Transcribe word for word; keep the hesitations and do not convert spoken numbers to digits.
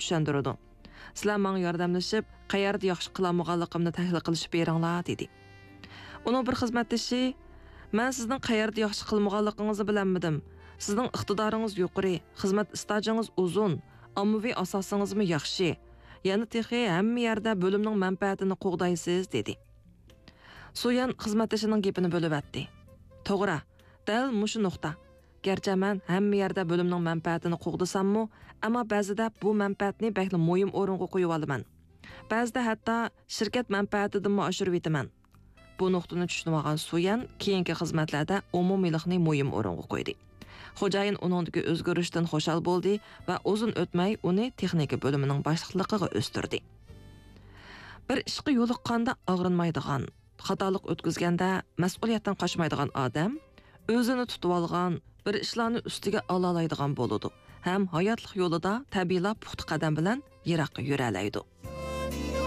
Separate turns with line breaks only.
tushundirdi. Sizlar menga yordamlashib, qayerda yaxshi qilolmaganligimni tahlil qilishib beringlar dedi. Uning bir xizmatdoshi "Men sizning qayerda yaxshi qilmaganligingizni bilanmidim. Sizning iqtidoringiz yuqori, xizmat istajingiz uzun, ommaviy asosingizmi yaxshi. Yana texi hamma yerda bo'limning manfaatini qo'g'daysiz" dedi. So'yan xizmatdoshining gapini bo'lib o'tdi. To'g'ri, dal mushu nuqta. Gerçi men hamma yerda bo'limning manfaatini qo'g'disammi, ammo ba'zida bu manfaatni bakli muhim o'ringa qo'yib olaman. Ba'zida hatto shirkat manfaatidan oshirib etaman. Bu nuqtani tushunib olgan So'yan keyingi xizmatlarda umumiylikni muhim o'ringa qo'ydi. Xo'jayin uningdagi o'zgarishdan xushal bo'ldi va uzun o'tmay uni texnika bo'limining boshliqligiga o'stirdi. Bir ishga yo'liqqanda og'rinmaydigan, xatolik o'tkazganda mas'uliyatdan qochmaydigan odam o'zini tutib olgan, bir ishlarni ustiga ola oladigan bo'ladi. Ham hayotlik yo'lida tabiiy puxta qadam bilan yiroqqa yura oladi.